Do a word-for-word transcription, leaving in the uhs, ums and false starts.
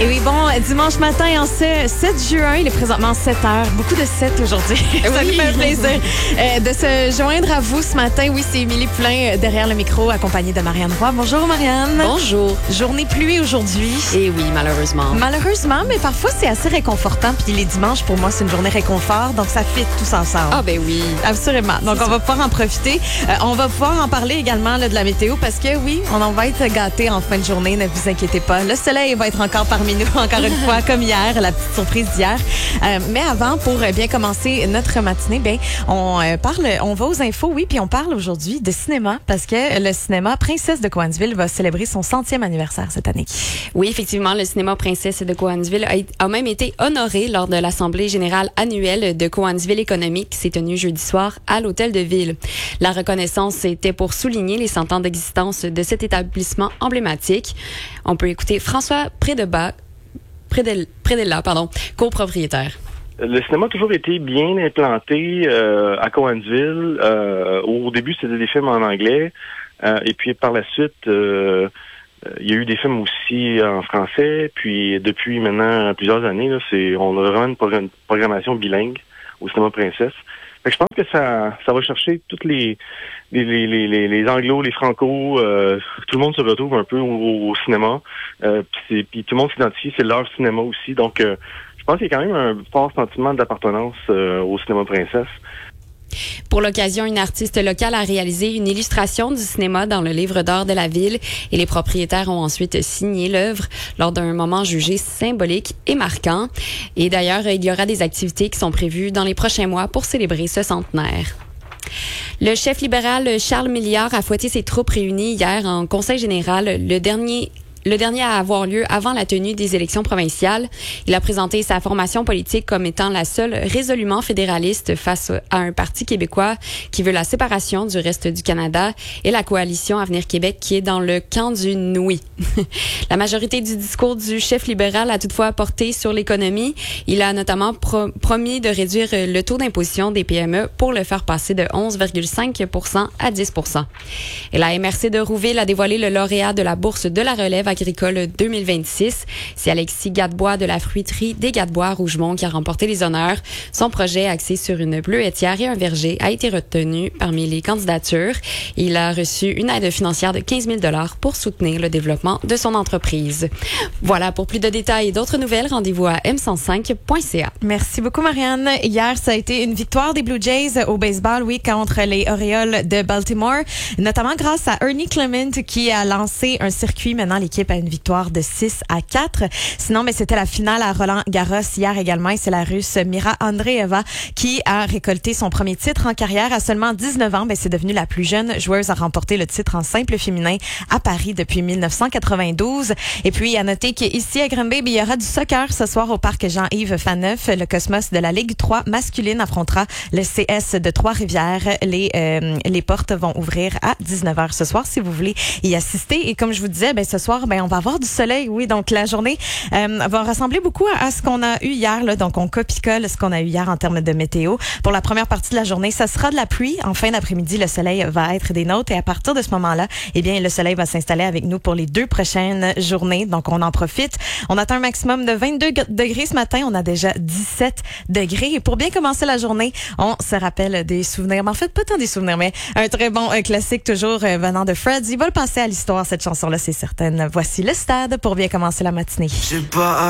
Et oui, bon, dimanche matin, en ce sept juin, il est présentement sept heures. Beaucoup de sept aujourd'hui. Ça Oui. nous fait un plaisir euh, de se joindre à vous ce matin. Oui, c'est Émilie Poulain euh, derrière le micro, accompagnée de Marianne Roy. Bonjour, Marianne. Bonjour. Journée pluie aujourd'hui. Et oui, malheureusement. Malheureusement, mais parfois, c'est assez réconfortant. Puis les dimanches, pour moi, c'est une journée réconfort. Donc, ça fit tous ensemble. Ah ben oui. Absolument. Donc, on va pouvoir en profiter. Euh, on va pouvoir en parler également là, de la météo parce que oui, on en va être gâtés en fin de journée. Ne vous inquiétez pas. Le soleil va être encore parmi nous, encore une fois, comme hier, la petite surprise d'hier. Euh, mais avant, pour bien commencer notre matinée, bien, on euh, parle, on va aux infos, oui, puis on parle aujourd'hui de cinéma parce que le cinéma Princesse de Cowansville va célébrer son centième anniversaire cette année. Oui, effectivement, le cinéma Princesse de Cowansville a, a même été honoré lors de l'Assemblée générale annuelle de Cowansville Économique qui s'est tenue jeudi soir à l'Hôtel de Ville. La reconnaissance était pour souligner les cent ans d'existence de cet établissement emblématique. On peut écouter François Prédeba, Prédel, Prédella, pardon, copropriétaire. Le cinéma a toujours été bien implanté euh, à Cowansville. Euh, au début, c'était des films en anglais. Euh, et puis par la suite, euh, il y a eu des films aussi en français. Puis depuis maintenant plusieurs années, là, c'est on a vraiment une, progr- une programmation bilingue au cinéma Princesse. Fait que je pense que ça, ça va chercher toutes les les les les, les anglos, les franco, euh, tout le monde se retrouve un peu au, au cinéma. Euh, puis, puis tout le monde s'identifie, c'est leur cinéma aussi. Donc euh, je pense qu'il y a quand même un fort sentiment d'appartenance euh, au cinéma Princesse. Pour l'occasion, une artiste locale a réalisé une illustration du cinéma dans le livre d'art de la ville et les propriétaires ont ensuite signé l'œuvre lors d'un moment jugé symbolique et marquant. Et d'ailleurs, il y aura des activités qui sont prévues dans les prochains mois pour célébrer ce centenaire. Le chef libéral Charles Milliard a fouetté ses troupes réunies hier en Conseil général, le dernier Le dernier à avoir lieu avant la tenue des élections provinciales. Il a présenté sa formation politique comme étant la seule résolument fédéraliste face à un parti québécois qui veut la séparation du reste du Canada et la coalition Avenir Québec qui est dans le camp du oui. La majorité du discours du chef libéral a toutefois porté sur l'économie. Il a notamment pro- promis de réduire le taux d'imposition des P M E pour le faire passer de onze virgule cinq pour cent à dix pour cent. Et la M R C de Rouville a dévoilé le lauréat de la bourse de la relève agricole deux mille vingt-six. C'est Alexis Gadebois de la fruiterie des Gadebois à Rougemont qui a remporté les honneurs. Son projet axé sur une bleuetière et un verger a été retenu parmi les candidatures. Il a reçu une aide financière de quinze mille dollars pour soutenir le développement de son entreprise. Voilà, pour plus de détails et d'autres nouvelles, rendez-vous à m cent cinq point c a. Merci beaucoup, Marianne. Hier, ça a été une victoire des Blue Jays au baseball, oui, contre les Orioles de Baltimore, notamment grâce à Ernie Clement qui a lancé un circuit. Maintenant, l'équipe a une victoire de six à quatre. Sinon, mais c'était la finale à Roland-Garros hier également et c'est la Russe Mira Andreeva qui a récolté son premier titre en carrière à seulement dix-neuf ans. Mais c'est devenu la plus jeune joueuse à remporter le titre en simple féminin à Paris depuis dix-neuf cent quatre-vingt-douze. Et puis, à noter qu'ici à Granby, il y aura du soccer ce soir au parc Jean-Yves Faneuf. Le Cosmos de la Ligue trois masculine affrontera le C S de Trois-Rivières. Les, euh, les portes vont ouvrir à dix-neuf heures ce soir si vous voulez y assister. Et comme je vous disais, ben, ce soir, ben, on va avoir du soleil, oui. Donc, la journée euh, va ressembler beaucoup à, à ce qu'on a eu hier. Là. Donc, on copie-colle ce qu'on a eu hier en termes de météo. Pour la première partie de la journée, ça sera de la pluie. En fin d'après-midi, le soleil va être des nôtres. Et à partir de ce moment-là, eh bien, le soleil va s'installer avec nous pour les deux prochaines journées. Donc, on en profite. On atteint un maximum de vingt-deux degrés ce matin. On a déjà dix-sept degrés. Et pour bien commencer la journée, on se rappelle des souvenirs. Mais en fait, pas tant des souvenirs, mais un très bon un classique toujours euh, venant de Fred. Il va le passer à l'histoire, cette chanson-là, c'est certain. Voici le stade pour bien commencer la matinée.